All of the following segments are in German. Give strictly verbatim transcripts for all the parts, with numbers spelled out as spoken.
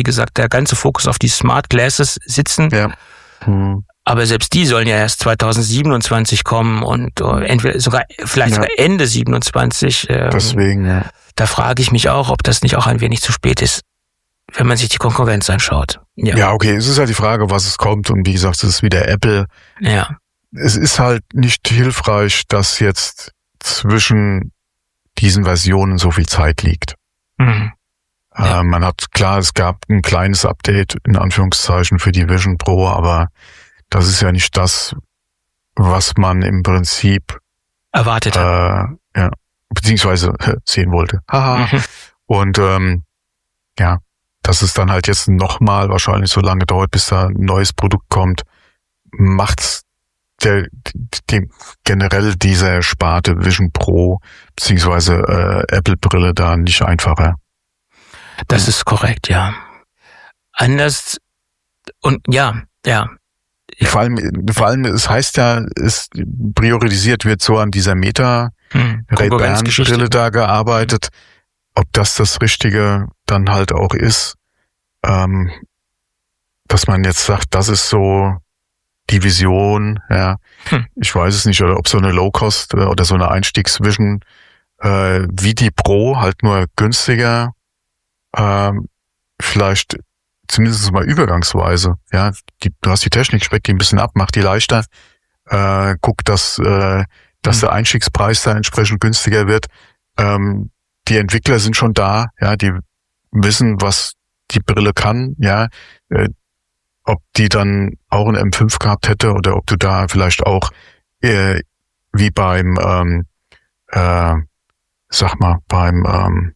gesagt, der ganze Fokus auf die Smart Glasses sitzen. Ja. Hm. Aber selbst die sollen ja erst zwanzig siebenundzwanzig kommen und uh, entweder sogar vielleicht ja. sogar Ende siebenundzwanzig. Ähm, Deswegen, ja. Da frage ich mich auch, ob das nicht auch ein wenig zu spät ist, wenn man sich die Konkurrenz anschaut. Ja, ja, okay, es ist halt die Frage, was es kommt, und wie gesagt, es ist wieder Apple. Ja. Es ist halt nicht hilfreich, dass jetzt zwischen diesen Versionen so viel Zeit liegt. Mhm. Ja. Äh, man hat, klar, es gab ein kleines Update, in Anführungszeichen, für die Vision Pro, aber das ist ja nicht das, was man im Prinzip erwartet äh, hat. Ja, beziehungsweise sehen wollte. Haha. Mhm. Und ähm, ja, dass es dann halt jetzt nochmal wahrscheinlich so lange dauert, bis da ein neues Produkt kommt, macht's der, dem generell dieser Sparte Vision Pro beziehungsweise äh, Apple-Brille da nicht einfacher. Das mhm. ist korrekt, ja. Anders und ja, ja. Ja. Vor allem, vor allem, es heißt ja, es priorisiert wird so an dieser Meta hm, Ray-Ban-Brille da gearbeitet. Ob das das Richtige dann halt auch ist, ähm, dass man jetzt sagt, das ist so die Vision, ja. Hm. Ich weiß es nicht, oder ob so eine Low-Cost oder so eine Einstiegsvision äh, wie die Pro, halt nur günstiger, ähm, vielleicht zumindest mal übergangsweise, ja, die, du hast die Technik, speckt die ein bisschen ab, macht die leichter, äh, guck, dass, äh, dass mhm. der Einstiegspreis da entsprechend günstiger wird. Ähm, die Entwickler sind schon da, ja, die wissen, was die Brille kann, ja, äh, ob die dann auch ein M fünf gehabt hätte oder ob du da vielleicht auch äh, wie beim, ähm, äh, sag mal, beim,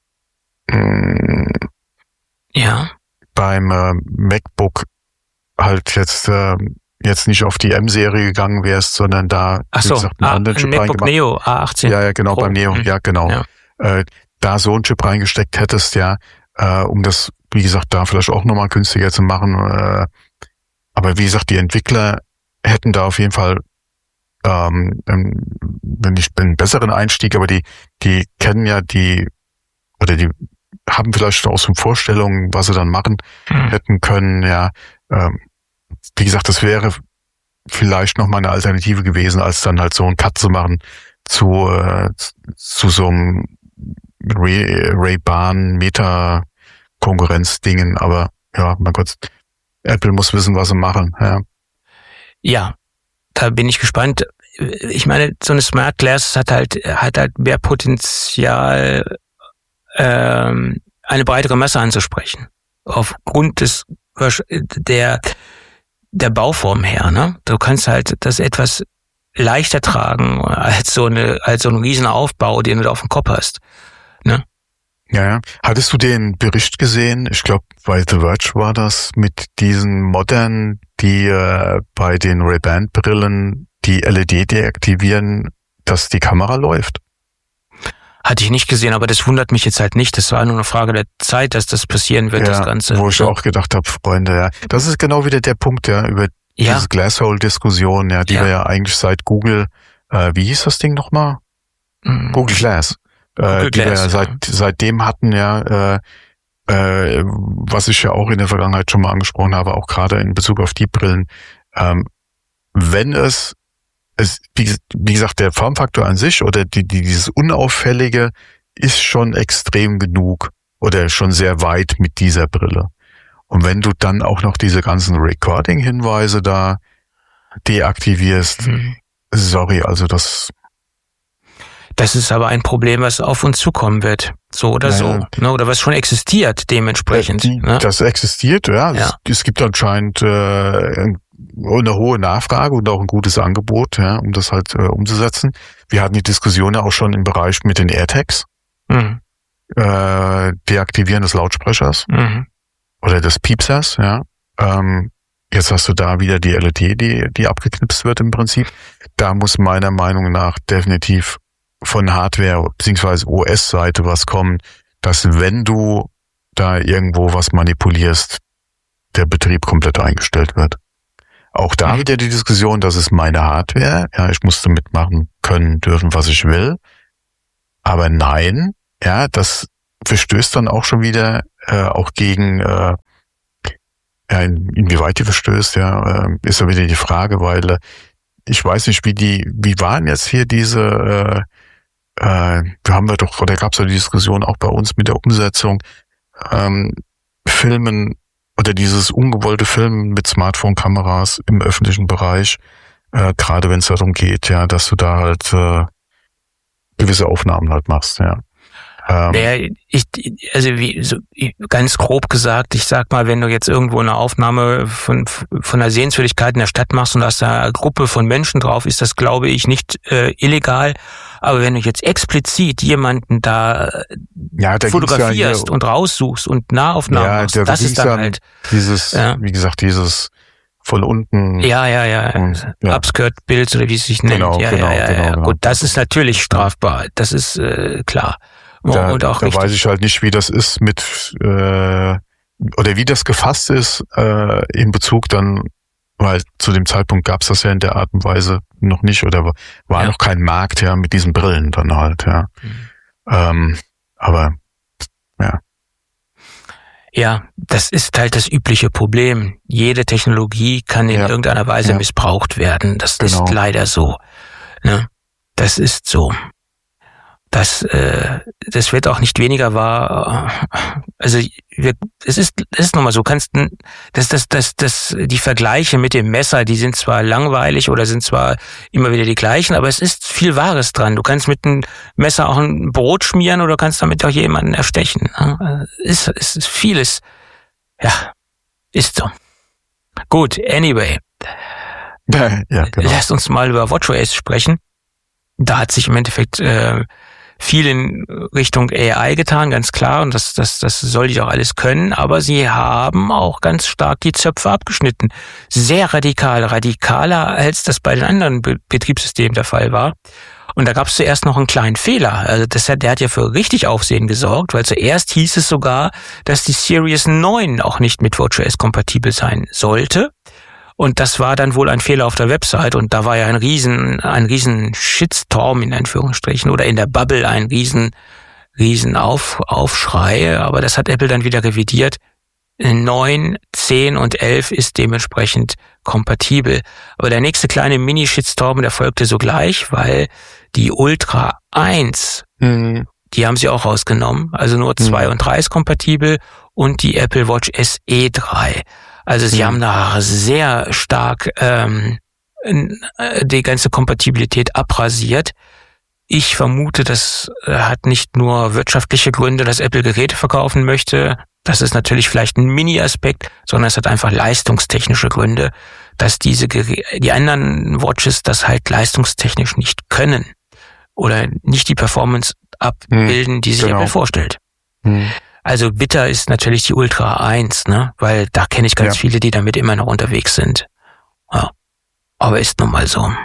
ähm, ja. beim äh, MacBook halt jetzt äh, jetzt nicht auf die M-Serie gegangen wärst, sondern da, Ach so, wie gesagt, einen ah, anderen Chip MacBook reingemacht. Neo A achtzehn. Ja, ja, genau, Pro. beim Neo, hm. ja, genau. Ja. Äh, da so einen Chip reingesteckt hättest, ja, äh, um das, wie gesagt, da vielleicht auch nochmal günstiger zu machen. Äh, aber wie gesagt, die Entwickler hätten da auf jeden Fall ähm, wenn ich einen besseren Einstieg, aber die, die kennen ja die, oder die haben vielleicht auch so Vorstellungen, was sie dann machen mhm. hätten können, ja. Ähm, wie gesagt, das wäre vielleicht noch mal eine Alternative gewesen, als dann halt so einen Cut zu machen zu, äh, zu so einem Ray, Ray-Ban Meta-Konkurrenz-Dingen. Aber ja, mein Gott, Apple muss wissen, was sie machen. Ja, ja, da bin ich gespannt. Ich meine, so eine Smart Glass hat halt hat halt mehr Potenzial, ähm, eine breitere Masse anzusprechen. Aufgrund des der der Bauform her, ne? Du kannst halt das etwas leichter tragen als so eine als so ein riesen Aufbau, den du da auf dem Kopf hast, ne? Ja, ja. Hattest du den Bericht gesehen? Ich glaube, bei The Verge war das mit diesen Moddern, die äh, bei den Ray-Ban-Brillen die L E D deaktivieren, dass die Kamera läuft. Hatte ich nicht gesehen, aber das wundert mich jetzt halt nicht. Das war nur eine Frage der Zeit, dass das passieren wird, ja, das Ganze. Wo ich ja. auch gedacht habe, Freunde, ja. Das ist genau wieder der Punkt, ja, über ja. diese Glasshole-Diskussion, ja, die ja. wir ja eigentlich seit Google, äh, wie hieß das Ding nochmal? Mhm. Google Glass. Äh, die Glass, wir seit ja. seitdem hatten, ja, äh, äh, was ich ja auch in der Vergangenheit schon mal angesprochen habe, auch gerade in Bezug auf die Brillen, ähm, wenn es, es wie, wie gesagt, der Formfaktor an sich oder die, die, dieses Unauffällige ist schon extrem genug oder schon sehr weit mit dieser Brille. Und wenn du dann auch noch diese ganzen Recording-Hinweise da deaktivierst, mhm. sorry, also das Das ist aber ein Problem, was auf uns zukommen wird. So oder ja, so. Ne? Oder was schon existiert dementsprechend. Die, ne? Das existiert, ja. ja. Es, es gibt anscheinend äh, eine hohe Nachfrage und auch ein gutes Angebot, ja, um das halt äh, umzusetzen. Wir hatten die Diskussion ja auch schon im Bereich mit den AirTags. Mhm. Äh, Deaktivieren des Lautsprechers mhm. oder des Piepsers, ja. Ähm, jetzt hast du da wieder die L E D, die, die abgeknipst wird im Prinzip. Da muss meiner Meinung nach definitiv von Hardware bzw. O S-Seite was kommen, dass wenn du da irgendwo was manipulierst, der Betrieb komplett eingestellt wird. Auch da wieder die Diskussion, das ist meine Hardware, ja, ich muss damit machen können, dürfen, was ich will. Aber nein, ja, das verstößt dann auch schon wieder äh, auch gegen, äh, ja, in, inwieweit die verstößt, ja, äh, ist ja wieder die Frage, weil äh, ich weiß nicht, wie die, wie waren jetzt hier diese, äh, äh, da haben wir doch, oder gab es ja die Diskussion auch bei uns mit der Umsetzung, ähm, Filmen oder dieses ungewollte Filmen mit Smartphone-Kameras im öffentlichen Bereich, äh, gerade wenn es darum geht, ja, dass du da halt äh, gewisse Aufnahmen halt machst, ja. Ähm, naja, ich, also wie, so, ganz grob gesagt, ich sag mal, wenn du jetzt irgendwo eine Aufnahme von von einer Sehenswürdigkeit in der Stadt machst und da hast da eine Gruppe von Menschen drauf, ist das, glaube ich, nicht äh, illegal. Aber wenn du jetzt explizit jemanden da ja, da fotografierst ja und raussuchst und Nahaufnahmen ja, machst, da das ist dann ja halt dieses, ja. wie gesagt, dieses von unten. Ja, ja, ja. Und, ja. Upskirt-Bild oder wie es sich nennt. Genau, ja, genau, ja, ja, genau, ja. genau. Gut, das ist natürlich strafbar. Das ist äh, klar. Da, und auch da richtig. weiß ich halt nicht, wie das ist mit äh, oder wie das gefasst ist äh, in Bezug dann, weil zu dem Zeitpunkt gab es das ja in der Art und Weise noch nicht oder war, war Ja. noch kein Markt ja mit diesen Brillen dann halt, ja. Mhm. Ähm, aber ja. Ja, das ist halt das übliche Problem. Jede Technologie kann in Ja. irgendeiner Weise Ja. missbraucht werden. Das Genau. ist leider so. Ne? Das ist so. Das, äh, das wird auch nicht weniger wahr. Also wir, es ist, es ist nochmal so. Kannst das, das, das, das, die Vergleiche mit dem Messer, die sind zwar langweilig oder sind zwar immer wieder die gleichen, aber es ist viel Wahres dran. Du kannst mit einem Messer auch ein Brot schmieren oder kannst damit auch jemanden erstechen. Ist, ist, ist vieles. Ja, ist so. Gut. Anyway, Ja, ja, genau. lasst uns mal über WatchOS sprechen. Da hat sich im Endeffekt äh, viel in Richtung A I getan, ganz klar, und das, das, das soll die auch alles können, aber sie haben auch ganz stark die Zöpfe abgeschnitten. Sehr radikal, radikaler, als das bei den anderen Be- Betriebssystemen der Fall war. Und da gab es zuerst noch einen kleinen Fehler. Also das hat, der hat ja für richtig Aufsehen gesorgt, weil zuerst hieß es sogar, dass die Series neun auch nicht mit WatchOS kompatibel sein sollte. Und das war dann wohl ein Fehler auf der Website und da war ja ein riesen, ein riesen Shitstorm in Anführungsstrichen oder in der Bubble ein riesen, riesen Auf, Aufschrei, aber das hat Apple dann wieder revidiert. neun, zehn und elf ist dementsprechend kompatibel. Aber der nächste kleine Mini-Shitstorm, der folgte sogleich, weil die Ultra eins, Mhm. die haben sie auch rausgenommen, also nur zwei Mhm. und drei ist kompatibel und die Apple Watch S E drei. Also sie Mhm. haben da sehr stark ähm, die ganze Kompatibilität abrasiert. Ich vermute, das hat nicht nur wirtschaftliche Gründe, dass Apple Geräte verkaufen möchte. Das ist natürlich vielleicht ein Mini-Aspekt, sondern es hat einfach leistungstechnische Gründe, dass diese Gerä- die anderen Watches das halt leistungstechnisch nicht können oder nicht die Performance abbilden, die sich genau. Apple vorstellt. Mhm. Also bitter ist natürlich die Ultra eins, ne, weil da kenne ich ganz Ja. viele, die damit immer noch unterwegs sind. Ja. Aber ist nun mal so.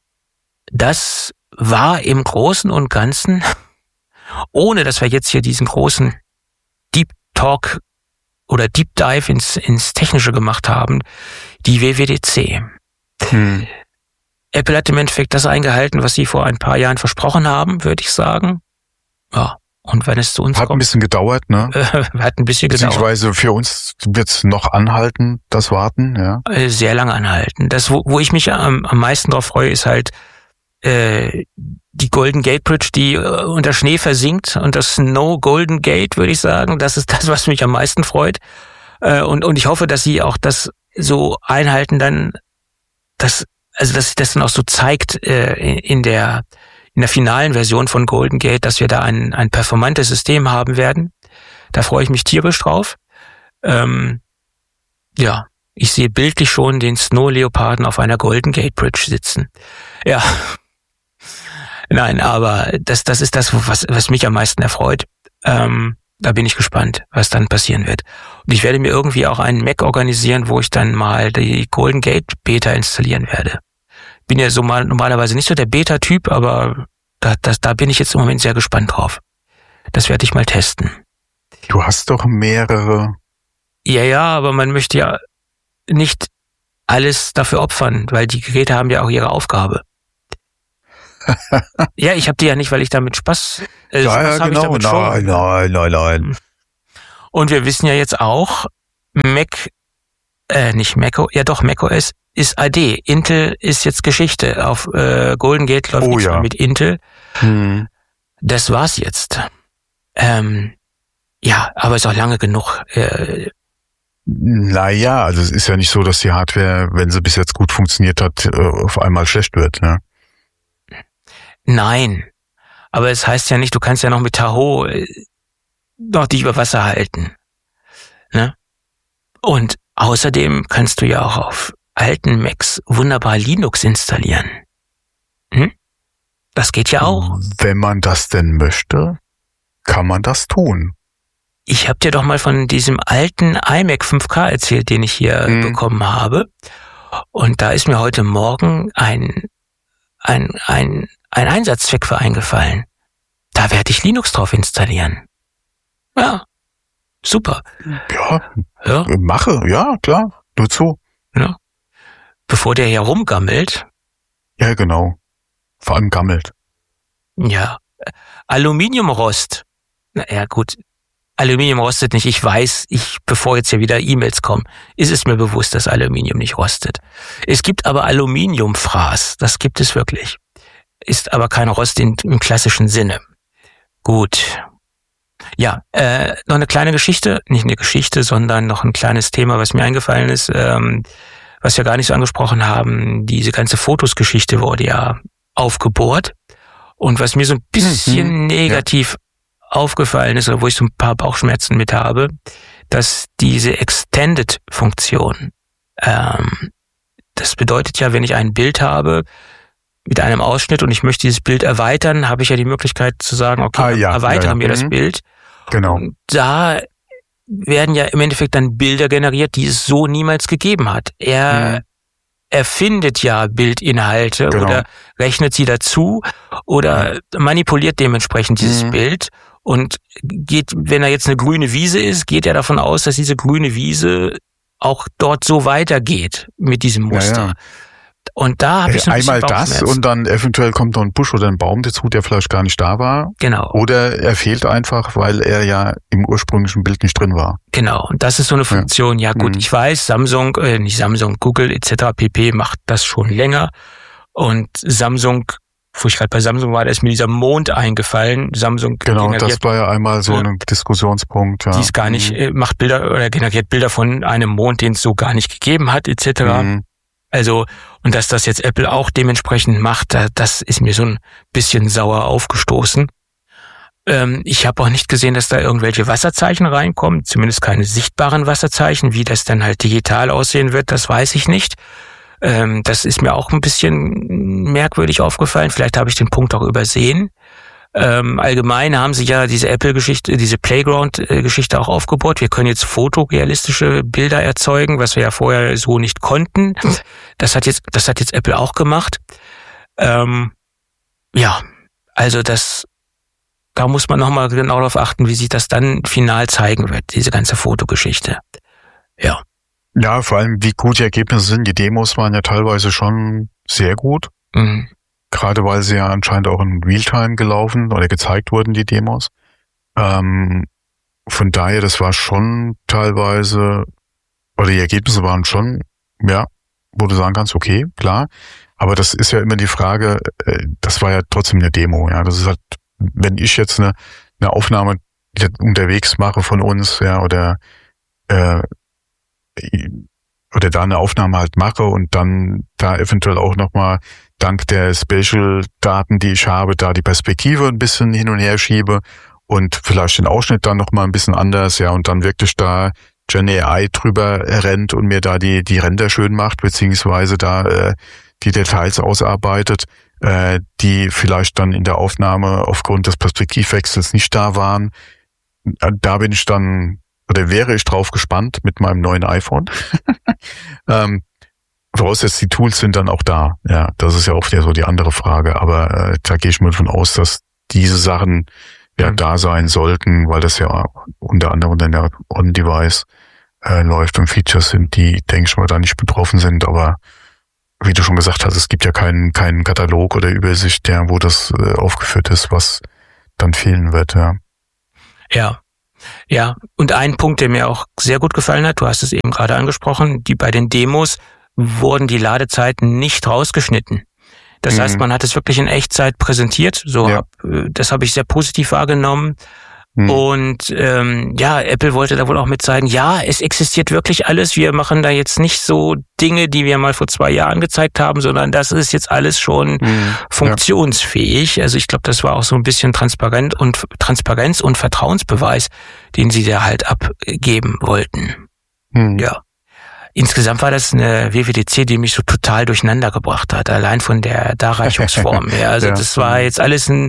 Das war im Großen und Ganzen, ohne dass wir jetzt hier diesen großen Deep Talk oder Deep Dive ins, ins Technische gemacht haben, die W W D C. Mhm. Apple hat im Endeffekt das eingehalten, was sie vor ein paar Jahren versprochen haben, würde ich sagen. Ja. Und wenn es zu uns Hat ein kommt, bisschen gedauert, ne? äh, hat ein bisschen gedauert. Beziehungsweise für uns wird's noch anhalten, das Warten, ja. Äh, sehr lange anhalten. Das, wo, wo ich mich am, am meisten drauf freue, ist halt äh, die Golden Gate Bridge, die äh, unter Schnee versinkt, und das Snow Golden Gate, würde ich sagen. Das ist das, was mich am meisten freut. Äh, und, und ich hoffe, dass sie auch das so einhalten, dann, dass, also dass sich das dann auch so zeigt äh, in, in der in der finalen Version von Golden Gate, dass wir da ein, ein performantes System haben werden. Da freue ich mich tierisch drauf. Ähm, ja, ich sehe bildlich schon den Snow-Leoparden auf einer Golden Gate Bridge sitzen. Ja. Nein, aber das, das ist das, was, was mich am meisten erfreut. Ähm, da bin ich gespannt, was dann passieren wird. Und ich werde mir irgendwie auch einen Mac organisieren, wo ich dann mal die Golden Gate Beta installieren werde. Bin ja so mal normalerweise nicht so der Beta-Typ, aber da, das, da bin ich jetzt im Moment sehr gespannt drauf. Das werde ich mal testen. Du hast doch mehrere. Ja, ja, aber man möchte ja nicht alles dafür opfern, weil die Geräte haben ja auch ihre Aufgabe. Ja, ich habe die ja nicht, weil ich damit Spaß, äh, Ja, Spaß ja, habe ich genau. damit schon. Nein, nein, nein, nein. Und wir wissen ja jetzt auch, Mac, äh, nicht Mac, ja doch, macOS ist A D. Intel ist jetzt Geschichte. Auf äh, Golden Gate läuft Oh nichts ja. mehr mit Intel. Hm. Das war's jetzt. Ähm, ja, aber ist auch lange genug. Äh, Naja, also es ist ja nicht so, dass die Hardware, wenn sie bis jetzt gut funktioniert hat, auf einmal schlecht wird. Ne? nein. Aber es heißt ja nicht, du kannst ja noch mit Tahoe äh, noch dich über Wasser halten. Ne? Und außerdem kannst du ja auch auf alten Macs wunderbar Linux installieren. Hm? Das geht ja auch. Wenn man das denn möchte, kann man das tun. Ich habe dir doch mal von diesem alten iMac fünf K erzählt, den ich hier Hm. bekommen habe. Und da ist mir heute Morgen ein, ein, ein, ein Einsatzzweck für eingefallen. Da werde ich Linux drauf installieren. Ja, super. Ja, Ja, mache, ja, klar, nur zu. ja. Bevor der hier rumgammelt, Ja, genau. Vor allem gammelt. ja. Aluminiumrost. Na ja, gut. Aluminium rostet nicht. Ich weiß, ich, bevor jetzt hier wieder E-Mails kommen, ist es mir bewusst, dass Aluminium nicht rostet. Es gibt aber Aluminiumfraß. Das gibt es wirklich. Ist aber kein Rost in, im klassischen Sinne. Gut. Ja, äh, noch eine kleine Geschichte. Nicht eine Geschichte, sondern noch ein kleines Thema, was mir eingefallen ist, ähm, was wir gar nicht so angesprochen haben. Diese ganze Fotos-Geschichte wurde ja aufgebohrt. Und was mir so ein bisschen Mhm, negativ aufgefallen ist, oder wo ich so ein paar Bauchschmerzen mit habe, dass diese Extended-Funktion, ähm, das bedeutet ja, wenn ich ein Bild habe mit einem Ausschnitt und ich möchte dieses Bild erweitern, habe ich ja die Möglichkeit zu sagen, okay, Ah, ja, erweitere ja, ja. mir das Mhm. Bild. Genau. Und da werden ja im Endeffekt dann Bilder generiert, die es so niemals gegeben hat. Er Mhm. erfindet ja Bildinhalte Genau. oder rechnet sie dazu oder manipuliert dementsprechend dieses Mhm. Bild und geht, wenn er jetzt eine grüne Wiese ist, geht er davon aus, dass diese grüne Wiese auch dort so weitergeht mit diesem Muster. Ja, ja. Und da habe ich so ein Einmal bisschen das Bauchschmerzen. und dann eventuell kommt noch ein Busch oder ein Baum dazu, der vielleicht gar nicht da war. Genau, Oder er fehlt einfach, weil er ja im ursprünglichen Bild nicht drin war. genau. Und das ist so eine Funktion. Ja, gut, Mhm. ich weiß, Samsung, äh, nicht Samsung, Google et cetera pp. Macht das schon länger. Und Samsung, wo ich gerade bei Samsung war, da ist mir dieser Mond eingefallen. Samsung Genau, das generiert, war ja einmal so Ja. ein Diskussionspunkt. Ja. die ist gar nicht, Mhm. äh, macht Bilder oder generiert Bilder von einem Mond, den es so gar nicht gegeben hat, et cetera. Mhm. Also, und dass das jetzt Apple auch dementsprechend macht, da- das ist mir so ein bisschen sauer aufgestoßen. Ähm, ich habe auch nicht gesehen, dass da irgendwelche Wasserzeichen reinkommen, zumindest keine sichtbaren Wasserzeichen. Wie das dann halt digital aussehen wird, das weiß ich nicht. Ähm, das ist mir auch ein bisschen merkwürdig aufgefallen. Vielleicht habe ich den Punkt auch übersehen. Ähm, allgemein haben sie ja diese Apple-Geschichte, diese Playground-Geschichte auch aufgebaut. Wir können jetzt fotorealistische Bilder erzeugen, was wir ja vorher so nicht konnten. Das hat jetzt, das hat jetzt Apple auch gemacht. Ähm, ja, also das, da muss man nochmal genau darauf achten, wie sich das dann final zeigen wird, diese ganze Fotogeschichte. Ja. Ja, vor allem, wie gut die Ergebnisse sind. Die Demos waren ja teilweise schon sehr gut. Mhm. Gerade weil sie ja anscheinend auch in Realtime gelaufen oder gezeigt wurden, die Demos. Ähm, von daher, das war schon teilweise, oder die Ergebnisse waren schon, ja, wo du sagen kannst, okay, klar. Aber das ist ja immer die Frage, äh, das war ja trotzdem eine Demo, ja. Das ist halt, wenn ich jetzt eine, eine Aufnahme unterwegs mache von uns, ja, oder, äh, oder da eine Aufnahme halt mache und dann da eventuell auch nochmal dank der Spatial-Daten, die ich habe, da die Perspektive ein bisschen hin und her schiebe und vielleicht den Ausschnitt dann nochmal ein bisschen anders, ja, und dann wirklich da Gen A I drüber rennt und mir da die die Ränder schön macht, beziehungsweise da äh, die Details ausarbeitet, äh, die vielleicht dann in der Aufnahme aufgrund des Perspektivwechsels nicht da waren. Da bin ich dann, oder wäre ich drauf gespannt mit meinem neuen iPhone. ähm, Voraussetzt, die Tools sind dann auch da. Ja, das ist ja auch wieder so die andere Frage. Aber äh, da gehe ich mal davon aus, dass diese Sachen ja Mhm. da sein sollten, weil das ja unter anderem dann ja on-device äh, läuft und Features sind, die, denke ich mal, da nicht betroffen sind. Aber wie du schon gesagt hast, es gibt ja keinen keinen Katalog oder Übersicht, der, wo das äh, aufgeführt ist, was dann fehlen wird. Ja. Ja. Ja, und ein Punkt, der mir auch sehr gut gefallen hat, du hast es eben gerade angesprochen, die bei den Demos wurden die Ladezeiten nicht rausgeschnitten. Das mhm. heißt, man hat es wirklich in Echtzeit präsentiert. So, ja. hab, das habe ich sehr positiv wahrgenommen. Mhm. Und ähm, ja, Apple wollte da wohl auch mit zeigen, ja, es existiert wirklich alles. Wir machen da jetzt nicht so Dinge, die wir mal vor zwei Jahren gezeigt haben, sondern das ist jetzt alles schon mhm. funktionsfähig. Ja. Also ich glaube, das war auch so ein bisschen transparent und Transparenz und Vertrauensbeweis, den sie da halt abgeben wollten. Mhm. Ja. Insgesamt war das eine W W D C, die mich so total durcheinander gebracht hat, allein von der Darreichungsform her. Also ja. das war jetzt alles ein,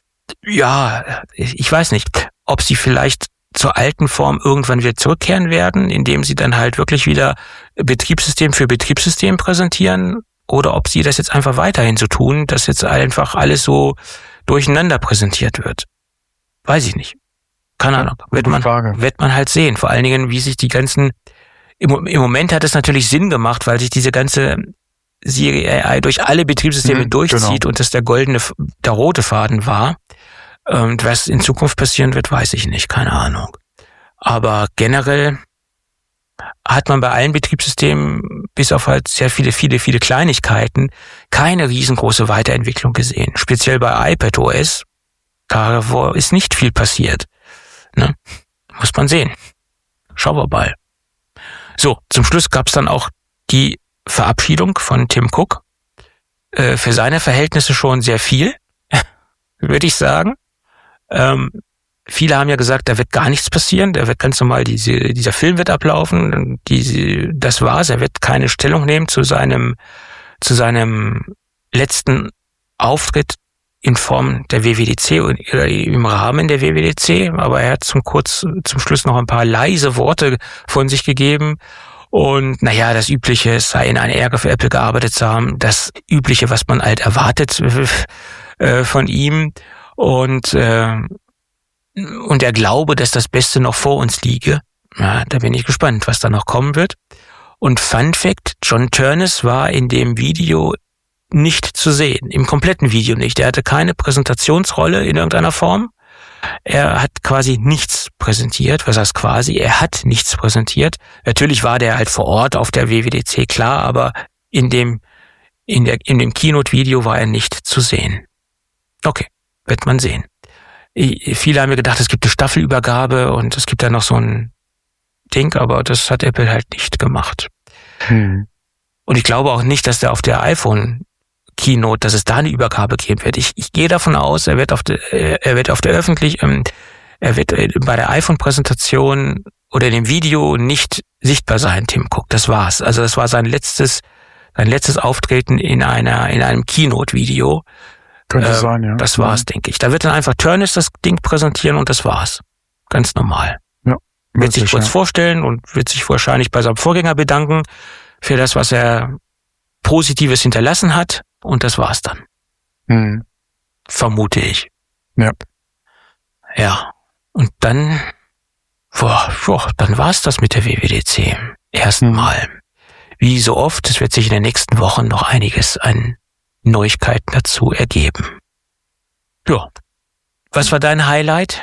ja, ich weiß nicht, ob sie vielleicht zur alten Form irgendwann wieder zurückkehren werden, indem sie dann halt wirklich wieder Betriebssystem für Betriebssystem präsentieren, oder ob sie das jetzt einfach weiterhin so tun, dass jetzt einfach alles so durcheinander präsentiert wird. Weiß ich nicht. Keine Ahnung. Wird man, wird man halt sehen. Vor allen Dingen, wie sich die ganzen Im, Im Moment hat es natürlich Sinn gemacht, weil sich diese ganze Siri A I durch alle Betriebssysteme mhm, durchzieht genau. und das der goldene, der rote Faden war. Und was in Zukunft passieren wird, weiß ich nicht, keine Ahnung. Aber generell hat man bei allen Betriebssystemen, bis auf halt sehr viele, viele, viele Kleinigkeiten, keine riesengroße Weiterentwicklung gesehen. Speziell bei iPadOS, da ist nicht viel passiert. Ne? Muss man sehen. Schauen wir mal. So, zum Schluss gab es dann auch die Verabschiedung von Tim Cook. Äh, für seine Verhältnisse schon sehr viel, würde ich sagen. Ähm, viele haben ja gesagt, da wird gar nichts passieren, da wird ganz normal, diese, dieser Film wird ablaufen, diese, das war's, er wird keine Stellung nehmen zu seinem, zu seinem letzten Auftritt in Form der W W D C oder im Rahmen der W W D C, aber er hat zum kurz zum Schluss noch ein paar leise Worte von sich gegeben und naja, das Übliche, es sei in einer Ehre für Apple gearbeitet zu haben, das Übliche, was man halt erwartet äh, von ihm und äh, und er glaube, dass das Beste noch vor uns liege. Ja, da bin ich gespannt, was da noch kommen wird. Und Fun Fact, John Turnus war in dem Video nicht zu sehen, im kompletten Video nicht. Er hatte keine Präsentationsrolle in irgendeiner Form. Er hat quasi nichts präsentiert. Was heißt quasi? Er hat nichts präsentiert. Natürlich war der halt vor Ort auf der W W D C, klar, aber in dem, in der, in dem Keynote-Video war er nicht zu sehen. Okay, wird man sehen. Viele haben mir gedacht, es gibt eine Staffelübergabe und es gibt da noch so ein Ding, aber das hat Apple halt nicht gemacht. Hm. Und ich glaube auch nicht, dass der auf der iPhone Keynote, dass es da eine Übergabe geben wird. Ich, ich gehe davon aus, er wird auf der, er wird auf der öffentlich, ähm, er wird bei der iPhone-Präsentation oder dem Video nicht sichtbar sein, Tim Cook. Das war's. Also das war sein letztes, sein letztes Auftreten in einer, in einem Keynote-Video. Könnte äh, sein, ja. Das war's, ja. denke ich. Da wird dann einfach Turnus das Ding präsentieren und das war's. Ganz normal. Ja. Wird sich kurz ja. vorstellen und wird sich wahrscheinlich bei seinem Vorgänger bedanken für das, was er Positives hinterlassen hat. Und das war's dann. Hm. Vermute ich. Ja. Ja. Und dann, boah, boah, dann war's das mit der W W D C. Ersten hm. Mal. Wie so oft, es wird sich in den nächsten Wochen noch einiges an Neuigkeiten dazu ergeben. Ja. Was war dein Highlight?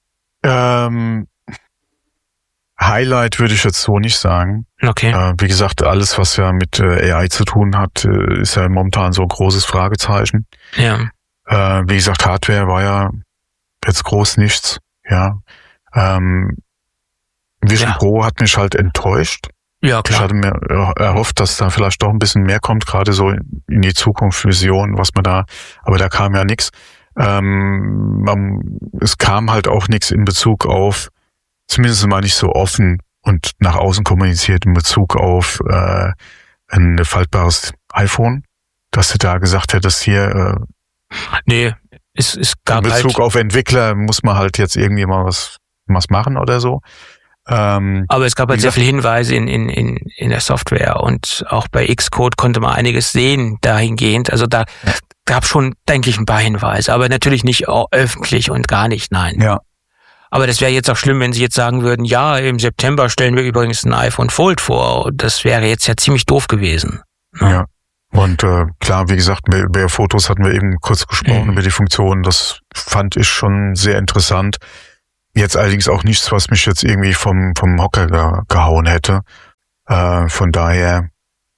Ähm, Highlight würde ich jetzt so nicht sagen. Okay. Äh, wie gesagt, alles, was ja mit äh, A I zu tun hat, äh, ist ja momentan so ein großes Fragezeichen. Ja. Äh, wie gesagt, Hardware war ja jetzt groß nichts. Ja. Ähm, Vision ja. Pro hat mich halt enttäuscht. Ja, klar. Ich hatte mir erhofft, dass da vielleicht doch ein bisschen mehr kommt, gerade so in die Zukunft, Vision, was man da, aber da kam ja nichts. Ähm, man, es kam halt auch nichts in Bezug auf, zumindest mal nicht so offen und nach außen kommuniziert in Bezug auf äh, ein faltbares iPhone, dass du da gesagt hättest, hier äh, nee, es, es gab in Bezug halt auf Entwickler muss man halt jetzt irgendwie mal was, was machen oder so. Ähm, Aber es gab halt sehr viele Hinweise in, in, in, in der Software und auch bei Xcode konnte man einiges sehen dahingehend. Also da ja. gab schon, denke ich, ein paar Hinweise, aber natürlich nicht öffentlich und gar nicht, nein. Ja. Aber das wäre jetzt auch schlimm, wenn sie jetzt sagen würden, ja, im September stellen wir übrigens ein iPhone Fold vor. Das wäre jetzt ja ziemlich doof gewesen. Ja. ja. Und äh, klar, wie gesagt, über, über Fotos hatten wir eben kurz gesprochen, mhm. über die Funktionen. Das fand ich schon sehr interessant. Jetzt allerdings auch nichts, was mich jetzt irgendwie vom, vom Hocker ge- gehauen hätte. Äh, von daher,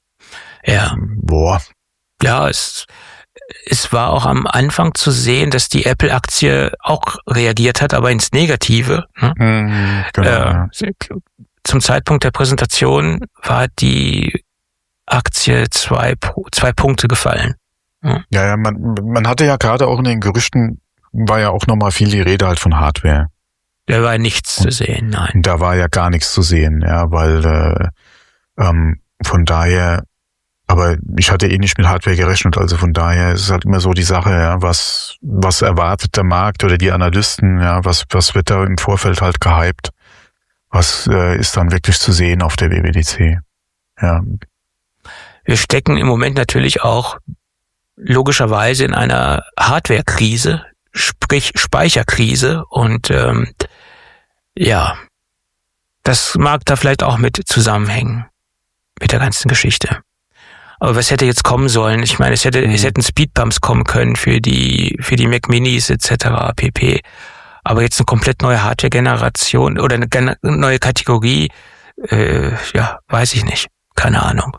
Ja. boah. Ja, es, es war auch am Anfang zu sehen, dass die Apple-Aktie auch reagiert hat, aber ins Negative. Ne? Mhm, genau. Äh, zum Zeitpunkt der Präsentation war die Aktie zwei, zwei Punkte gefallen. Ja, ja, ja man, man hatte ja gerade auch in den Gerüchten, war ja auch nochmal viel die Rede halt von Hardware. Da war nichts zu sehen, nein. Und da war ja gar nichts zu sehen, ja, weil äh, ähm, von daher, aber ich hatte eh nicht mit Hardware gerechnet, also von daher ist es halt immer so die Sache, ja, was was erwartet der Markt oder die Analysten, ja, was was wird da im Vorfeld halt gehypt, was äh, ist dann wirklich zu sehen auf der W W D C, ja. Wir stecken im Moment natürlich auch logischerweise in einer Hardware-Krise, sprich Speicherkrise und ähm, ja, das mag da vielleicht auch mit zusammenhängen mit der ganzen Geschichte. Aber was hätte jetzt kommen sollen? Ich meine, es hätte, mhm. es hätten Speedbumps kommen können für die für die Mac Minis et cetera pp. Aber jetzt eine komplett neue Hardware-Generation oder eine gen- neue Kategorie, äh, ja, weiß ich nicht, keine Ahnung.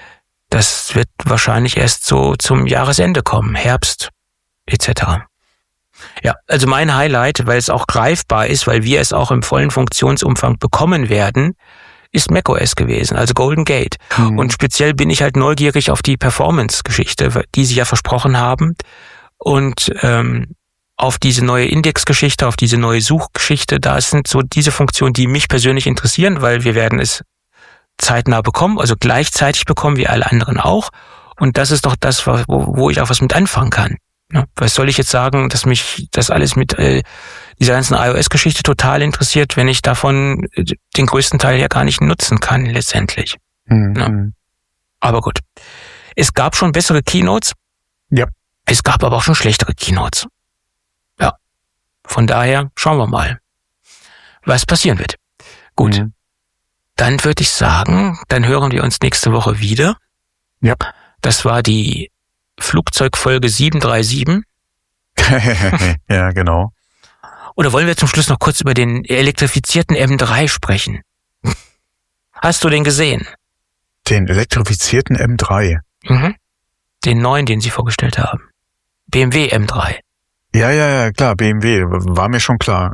Das wird wahrscheinlich erst so zum Jahresende kommen, Herbst et cetera. Ja, also mein Highlight, weil es auch greifbar ist, weil wir es auch im vollen Funktionsumfang bekommen werden, ist macOS gewesen, also Golden Gate. Mhm. Und speziell bin ich halt neugierig auf die Performance-Geschichte, die sie ja versprochen haben. Und ähm, auf diese neue Index-Geschichte, auf diese neue Suchgeschichte, da sind so diese Funktionen, die mich persönlich interessieren, weil wir werden es zeitnah bekommen, also gleichzeitig bekommen wie alle anderen auch. Und das ist doch das, wo, wo ich auch was mit anfangen kann. Ja, was soll ich jetzt sagen, dass mich das alles mit äh, dieser ganzen iOS-Geschichte total interessiert, wenn ich davon den größten Teil ja gar nicht nutzen kann, letztendlich. Mhm. Ja. Aber gut. Es gab schon bessere Keynotes. Ja. Es gab aber auch schon schlechtere Keynotes. Ja. Von daher schauen wir mal, was passieren wird. Gut. Mhm. Dann würde ich sagen, dann hören wir uns nächste Woche wieder. Ja. Das war die Flugzeugfolge sieben drei sieben. Ja, genau. Oder wollen wir zum Schluss noch kurz über den elektrifizierten M drei sprechen? Hast du den gesehen? Den elektrifizierten M drei? Mhm. Den neuen, den sie vorgestellt haben. B M W M drei. Ja, ja, ja, klar, B M W, war mir schon klar.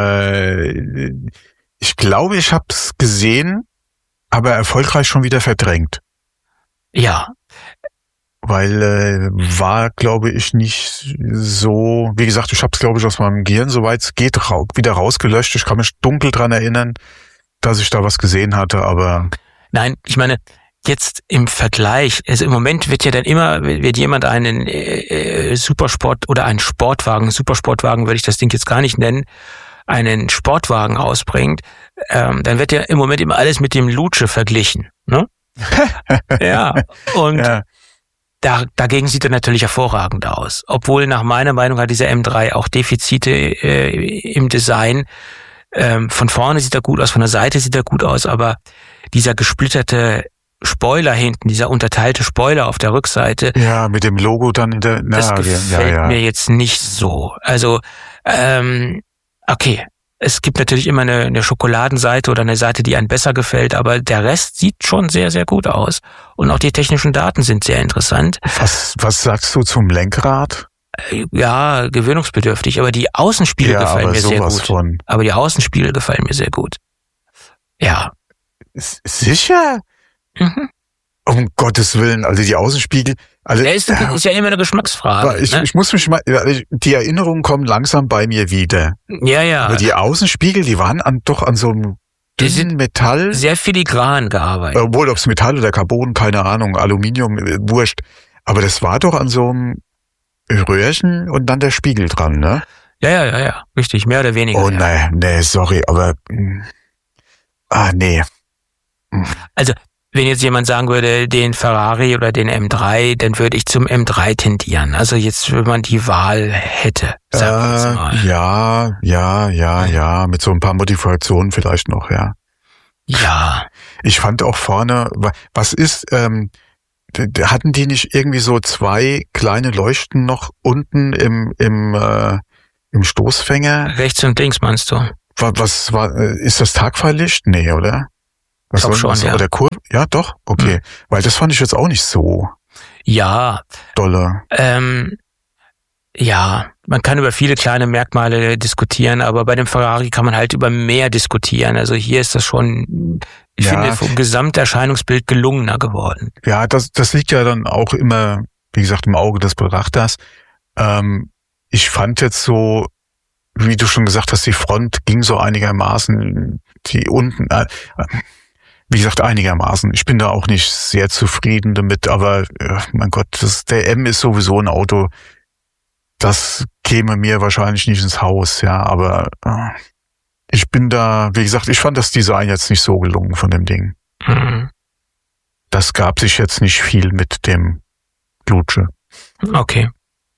Äh, ich glaube, ich habe es gesehen, aber erfolgreich schon wieder verdrängt. Ja. Weil äh, war, glaube ich, nicht so, wie gesagt, ich habe es, glaube ich, aus meinem Gehirn, soweit es geht, ra- wieder rausgelöscht. Ich kann mich dunkel dran erinnern, dass ich da was gesehen hatte, aber... Nein, ich meine, jetzt im Vergleich, also im Moment wird ja dann immer, wird jemand einen äh, Supersport oder einen Sportwagen, Supersportwagen würde ich das Ding jetzt gar nicht nennen, einen Sportwagen rausbringt, ähm, dann wird ja im Moment immer alles mit dem Luce verglichen, ne? Ja, und... Ja. Da, dagegen sieht er natürlich hervorragend aus. Obwohl nach meiner Meinung hat dieser M drei auch Defizite äh, im Design. Ähm, von vorne sieht er gut aus, von der Seite sieht er gut aus, aber dieser gesplitterte Spoiler hinten, dieser unterteilte Spoiler auf der Rückseite. Ja, mit dem Logo dann in der... Na, das gefällt ja, ja. mir jetzt nicht so. Also, ähm, okay. Es gibt natürlich immer eine, eine Schokoladenseite oder eine Seite, die einem besser gefällt, aber der Rest sieht schon sehr, sehr gut aus. Und auch die technischen Daten sind sehr interessant. Was, was sagst du zum Lenkrad? Ja, gewöhnungsbedürftig, aber die Außenspiegel ja, gefallen mir sehr gut. Von. Aber die Außenspiegel gefallen mir sehr gut. Ja. Sicher? Mhm. Um Gottes Willen, also die Außenspiegel... Also, ja, ist, ist ja immer eine Geschmacksfrage. Ich, ne? ich muss mich mal, die Erinnerungen kommen langsam bei mir wieder. Ja, ja. Aber die Außenspiegel, die waren an, doch an so einem dünnen Metall. Sehr filigran gearbeitet. Obwohl, ob es Metall oder Carbon, keine Ahnung, Aluminium, wurscht. Aber das war doch an so einem Röhrchen und dann der Spiegel dran, ne? Ja, ja, ja, ja, richtig, mehr oder weniger. Oh, ja. nee, nee, sorry, aber, ah, nee. Also, wenn jetzt jemand sagen würde, den Ferrari oder den M drei, dann würde ich zum M drei tendieren. Also jetzt, wenn man die Wahl hätte, sagen wir jetzt mal. Äh, ja, ja, ja, ja, mit so ein paar Modifikationen vielleicht noch, ja. Ja. Ich fand auch vorne, was ist, ähm, hatten die nicht irgendwie so zwei kleine Leuchten noch unten im, im, äh, im Stoßfänger? Rechts und links meinst du? was, was war, ist das Tagfahrlicht? Nee, oder? Was Ich glaub schon, was, ja. Oder Kur ja, doch? Okay. Hm. Weil das fand ich jetzt auch nicht so Ja. dolle. Ähm, ja, man kann über viele kleine Merkmale diskutieren, aber bei dem Ferrari kann man halt über mehr diskutieren. Also hier ist das schon, ich Ja. finde, vom Gesamterscheinungsbild gelungener geworden. Ja, das, das liegt ja dann auch immer, wie gesagt, im Auge des Betrachters. Ähm, ich fand jetzt so, wie du schon gesagt hast, die Front ging so einigermaßen, die unten, äh, wie gesagt, einigermaßen. Ich bin da auch nicht sehr zufrieden damit, aber äh, mein Gott, das, der M ist sowieso ein Auto, das käme mir wahrscheinlich nicht ins Haus, ja, aber äh, ich bin da, wie gesagt, ich fand das Design jetzt nicht so gelungen von dem Ding. Mhm. Das gab sich jetzt nicht viel mit dem Luce. Okay.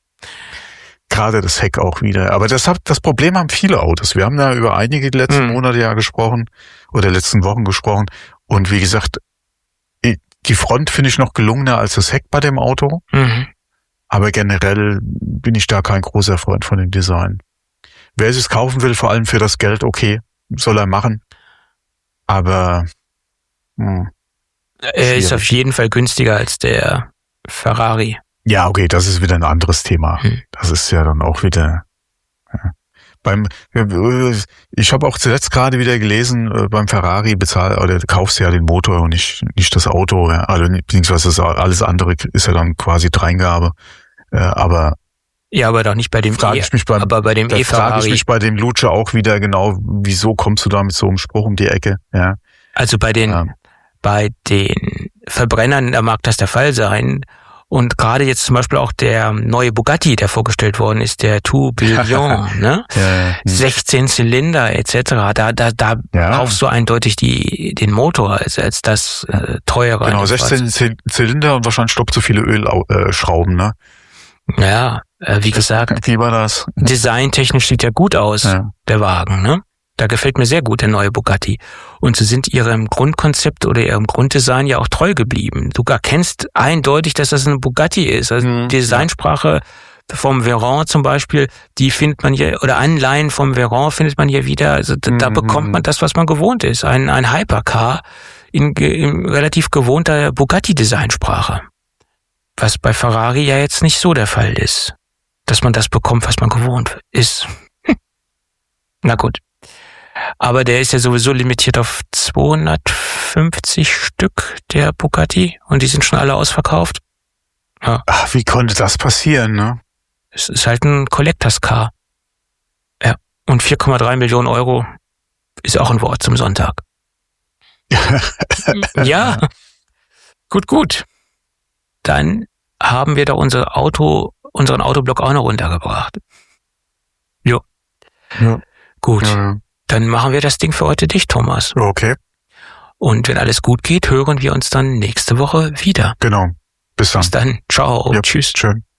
Gerade das Heck auch wieder. Aber das, hat, das Problem haben viele Autos. Wir haben da über einige die letzten Mhm. Monate ja gesprochen oder letzten Wochen gesprochen. Und wie gesagt, die Front finde ich noch gelungener als das Heck bei dem Auto. Mhm. Aber generell bin ich da kein großer Freund von dem Design. Wer es kaufen will, vor allem für das Geld, okay, soll er machen. Aber hm, Er ist schwierig. auf jeden Fall günstiger als der Ferrari. Ja, okay, das ist wieder ein anderes Thema. Hm. Das ist ja dann auch wieder ja. beim. Ich habe auch zuletzt gerade wieder gelesen, beim Ferrari bezahl oder du kaufst ja den Motor und nicht nicht das Auto, ja. Also beziehungsweise das alles andere ist ja dann quasi Dreingabe. Aber Ja, aber doch nicht bei dem frage E. ich mich beim, aber bei dem da frage E-Ferrari. ich mich bei dem Luce auch wieder genau, wieso kommst du da mit so einem Spruch um die Ecke? Ja. Also bei den Ja. bei den Verbrennern, da mag das der Fall sein. Und gerade jetzt zum Beispiel auch der neue Bugatti, der vorgestellt worden ist, der Tourbillon, ne? Ja, sechzehn Zylinder et cetera. Da da da ja. kaufst du eindeutig die den Motor als als das äh, teure. Genau, sechzehn Zy- Zylinder und wahrscheinlich stopp zu viele Ölschrauben, ne? Ja, äh, wie gesagt, Wie war das? designtechnisch sieht ja gut aus, Ja. der Wagen, ne? Da gefällt mir sehr gut der neue Bugatti. Und sie sind ihrem Grundkonzept oder ihrem Grunddesign ja auch treu geblieben. Du erkennst eindeutig, dass das ein Bugatti ist. Also Mhm, die Designsprache vom Veyron zum Beispiel, die findet man hier, oder Anleihen vom Veyron findet man hier wieder. Also da, da Mhm. bekommt man das, was man gewohnt ist. Ein, ein Hypercar in, in relativ gewohnter Bugatti-Designsprache. Was bei Ferrari ja jetzt nicht so der Fall ist. Dass man das bekommt, was man gewohnt ist. Na gut. Aber der ist ja sowieso limitiert auf zweihundertfünfzig Stück, der Bugatti. Und die sind schon alle ausverkauft. Ja. Ach, wie konnte das passieren, ne? Es ist halt ein Collectors Car. Ja. Und vier Komma drei Millionen Euro ist auch ein Wort zum Sonntag. Ja. Gut, gut. Dann haben wir doch unser Auto, unseren Autoblock auch noch runtergebracht. Jo. Ja. Gut. Ja. Dann machen wir das Ding für heute dicht, Thomas. Okay, Und wenn alles gut geht, hören wir uns dann nächste Woche wieder. genau. Bis dann. Bis dann. Ciao. Ja, Tschüss. Schön.